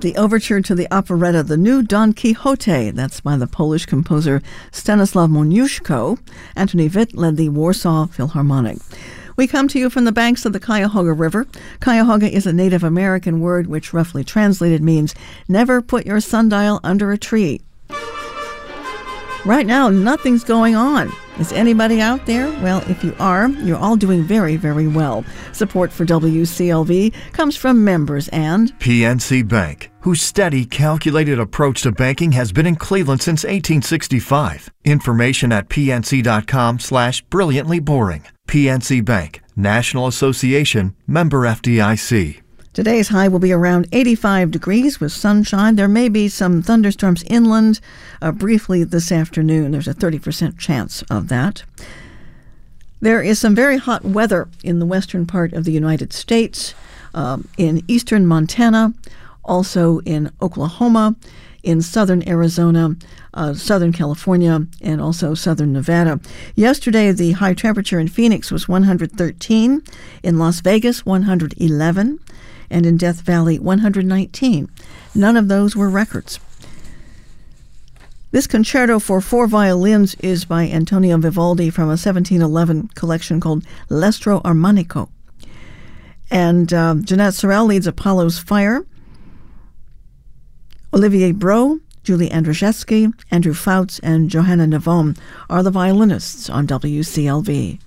The overture to the operetta The New Don Quixote, that's by the Polish composer Stanislaw Moniuszko. Antoni Witt led the Warsaw Philharmonic. We come to you from the banks of the Cuyahoga River. Cuyahoga is a Native American word which roughly translated means never put your sundial under a tree. Right now, nothing's going on. Is anybody out there? Well, if you are, you're all doing very, very well. Support for WCLV comes from members and PNC Bank, whose steady, calculated approach to banking has been in Cleveland since 1865. Information at pnc.com/brilliantly boring. PNC Bank, National Association, member FDIC. Today's high will be around 85 degrees with sunshine. There may be some thunderstorms inland briefly this afternoon. There's a 30% chance of that. There is some very hot weather in the western part of the United States, in eastern Montana, also in Oklahoma, in southern Arizona, southern California, and also southern Nevada. Yesterday, the high temperature in Phoenix was 113, in Las Vegas, 111, and in Death Valley, 119. None of those were records. This concerto for 4 violins is by Antonio Vivaldi from a 1711 collection called L'Estro Armonico. And Jeanette Sorrell leads Apollo's Fire. Olivier Brault, Julie Andrzejewski, Andrew Fouts, and Johanna Navon are the violinists on WCLV.